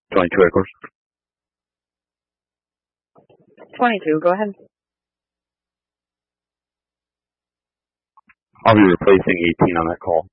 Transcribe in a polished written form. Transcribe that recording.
22 acres. 22, go ahead. I'll be replacing 18 on that call.